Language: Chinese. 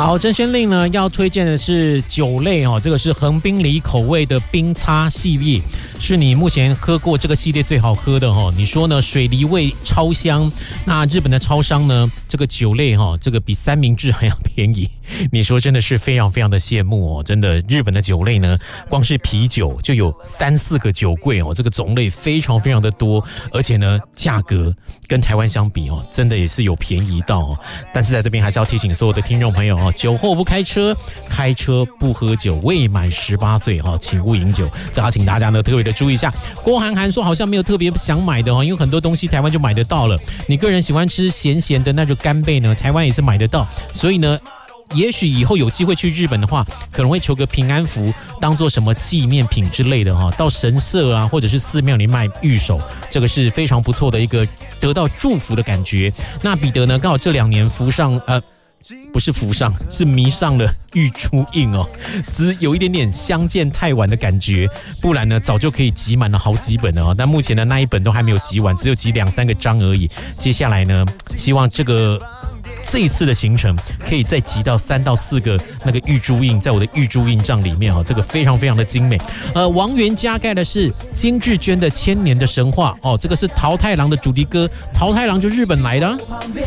好，真宣令呢要推荐的是酒类哦，这个是横滨里口味的冰擦系列，是你目前喝过这个系列最好喝的哦。你说呢？水梨味超香。那日本的超商呢，这个酒类哈，这个比三明治还要便宜。你说真的是非常非常的羡慕哦，真的日本的酒类呢，光是啤酒就有3-4个酒柜哦，这个种类非常非常的多，而且呢价格跟台湾相比哦，真的也是有便宜到哦。但是在这边还是要提醒所有的听众朋友哦，酒后不开车，开车不喝酒，未满18岁哈，请勿饮酒。这要请大家呢特别的注意一下。郭涵涵说好像没有特别想买的哦，因为很多东西台湾就买得到了。你个人喜欢吃咸咸的那种干贝呢，台湾也是买得到，所以呢。也许以后有机会去日本的话，可能会求个平安符，当做什么纪念品之类的哈。到神社啊，或者是寺庙里卖玉手，这个是非常不错的一个得到祝福的感觉。那彼得呢，刚好这2年不是浮上，是迷上了玉珠印哦，只有一点点相见太晚的感觉，不然呢早就可以集满了好几本了哦。但目前的那一本都还没有集完，只有集2-3个章而已。接下来呢，希望这一次的行程可以再集到3到4个那个玉珠印，在我的玉珠印账里面哦，这个非常非常的精美。王源加盖的是金智娟的《千年的神话》哦，这个是桃太郎的主题歌，桃太郎就日本来的啊。